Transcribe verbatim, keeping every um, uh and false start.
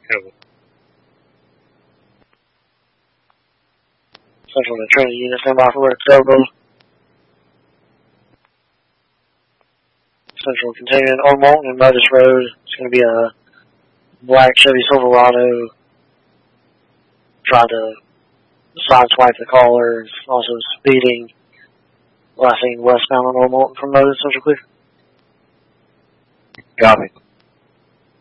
Cool. Central to Trinity unit, stand by for alert, Delta. Central continuing on Moulton and Motus Road. It's going to be a black Chevy Silverado. Tried to sideswipe the callers, also speeding. Last seen westbound on Old Moulton from Motus, Central clear. Copy.